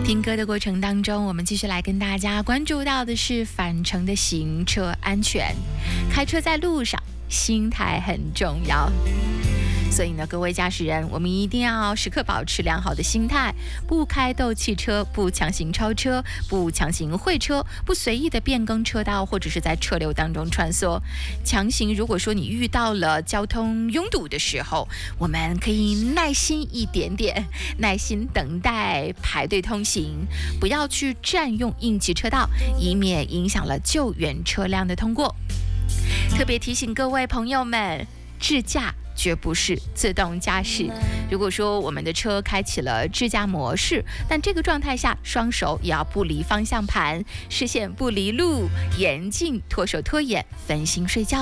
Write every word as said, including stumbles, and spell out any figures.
听歌的过程当中，我们继续来跟大家关注到的是返程的行车安全。开车在路上，心态很重要。所以呢，各位驾驶人，我们一定要时刻保持良好的心态，不开斗气车，不强行超车，不强行会车，不随意的变更车道，或者是在车流当中穿梭。强行，如果说你遇到了交通拥堵的时候，我们可以耐心一点点，耐心等待排队通行，不要去占用应急车道，以免影响了救援车辆的通过。特别提醒各位朋友们，智驾绝不是自动驾驶。如果说我们的车开启了智驾模式，但这个状态下双手也要不离方向盘，视线不离路，严禁脱手脱眼，分心睡觉。